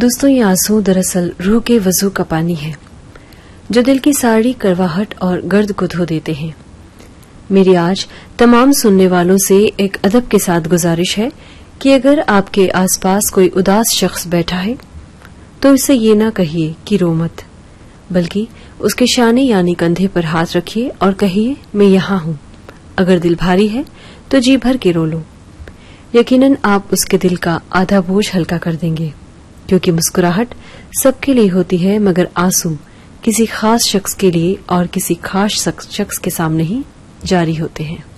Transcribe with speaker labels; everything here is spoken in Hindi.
Speaker 1: दोस्तों, ये आंसू दरअसल रूह के वजू का पानी है जो दिल की सारी करवाहट और गर्द को धो देते हैं। मेरी आज तमाम सुनने वालों से एक अदब के साथ गुजारिश है कि अगर आपके आसपास कोई उदास शख्स बैठा है तो उसे ये ना कहिए कि रो मत, बल्कि उसके शाने यानी कंधे पर हाथ रखिए और कहिए मैं यहाँ हूँ। अगर दिल भारी है तो जी भर के रो लो। यकीनन आप उसके दिल का आधा बोझ हल्का कर देंगे, क्योंकि मुस्कुराहट सबके लिए होती है, मगर आंसू किसी खास शख्स के लिए और किसी खास शख्स के सामने ही जारी होते हैं।